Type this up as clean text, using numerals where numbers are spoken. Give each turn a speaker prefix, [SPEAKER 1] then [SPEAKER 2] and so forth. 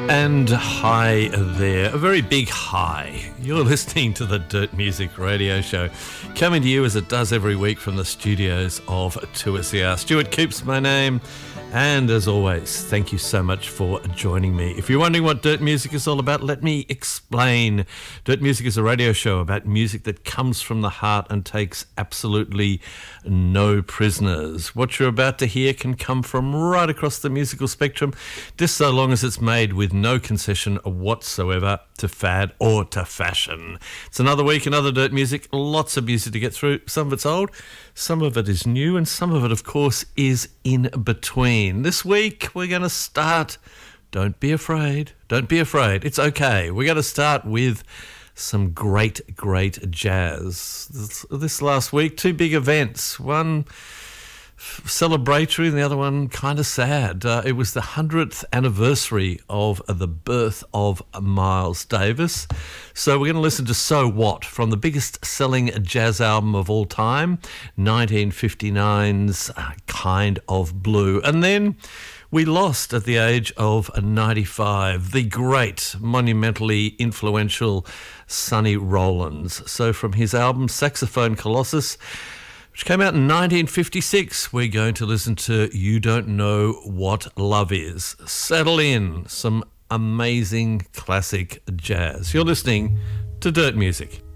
[SPEAKER 1] And hi there, a very big hi. You're listening to the Dirt Music Radio Show, coming to you as it does every week from the studios of 2SER. Stuart Coops, my name, and as always, thank you so much for joining me. If you're wondering what Dirt Music is all about, let me explain. Dirt Music is a radio show about music that comes from the heart and takes absolutely no prisoners. What you're about to hear can come from right across the musical spectrum, just so long as it's made with no concession whatsoever to fad or to fashion. It's another week, another Dirt Music, lots of music to get through. Some of it's old, some of it is new, and some of it, of course, is in between. This week, we're going to start, don't be afraid, it's okay. We're going to start with some great jazz. This last week, two big events, one celebratory and the other one kind of sad. It was the 100th anniversary of the birth of Miles Davis. So we're going to listen to So What from the biggest selling jazz album of all time, 1959's Kind of Blue. And then we lost at the age of 95 the great, monumentally influential Sonny Rollins. So from his album Saxophone Colossus, which came out in 1956, we're going to listen to You Don't Know What Love Is. Settle in, some amazing classic jazz. You're listening to Dirt Music.